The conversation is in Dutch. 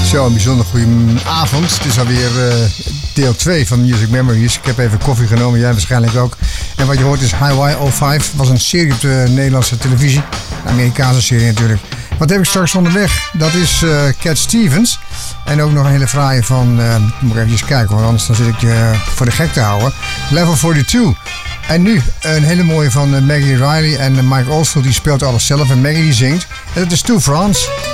Zo, een bijzonder goede avond. Het is alweer deel 2 van Music Memories. Ik heb even koffie genomen, jij waarschijnlijk ook. En wat je hoort is Highway 05. Was een serie op de Nederlandse televisie. Een Amerikaanse serie natuurlijk. Wat heb ik straks onderweg? Dat is Cat Stevens. En ook nog een hele fraaie van... moet ik even kijken hoor, anders dan zit ik je voor de gek te houden. Level 42. En nu een hele mooie van Maggie Riley en Mike Oldfield. Die speelt alles zelf en Maggie die zingt. En dat is To France.